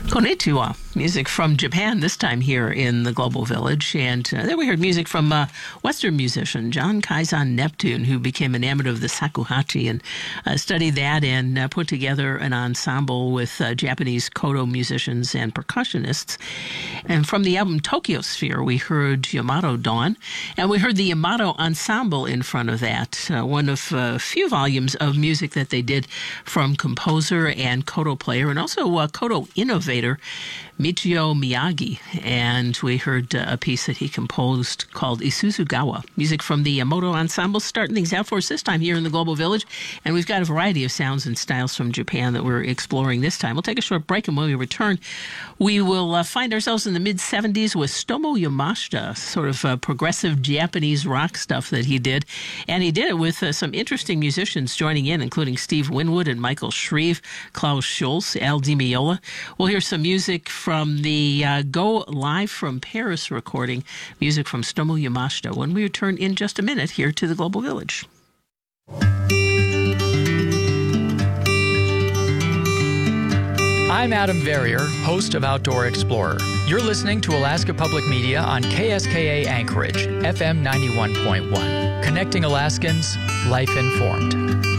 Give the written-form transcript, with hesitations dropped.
Konnichiwa, music from Japan, this time here in the Global Village. And then we heard music from Western musician John Kaizan Neptune, who became enamored of the shakuhachi and studied that and put together an ensemble with Japanese koto musicians and percussionists. And from the album Tokyo Sphere, we heard Yamato Dawn, and we heard the Yamato Ensemble in front of that, one of a few volumes of music that they did from composer and koto player, and also koto innovator Michio Miyagi, and we heard a piece that he composed called Isuzugawa. Music from the Yamato Ensemble starting things out for us this time here in the Global Village, and we've got a variety of sounds and styles from Japan that we're exploring this time. We'll take a short break, and when we return, we will find ourselves in the mid-'70s with Tomo Yamashita, sort of progressive Japanese rock stuff that he did, and he did it with some interesting musicians joining in, including Steve Winwood and Michael Shreve, Klaus Schulze, Al Di Meola. We'll hear some music from the Go Live from Paris recording, music from Tomo Yamashita, when we return in just a minute here to the Global Village. I'm Adam Verrier, host of Outdoor Explorer. You're listening to Alaska Public Media on KSKA Anchorage, FM 91.1. Connecting Alaskans, life informed.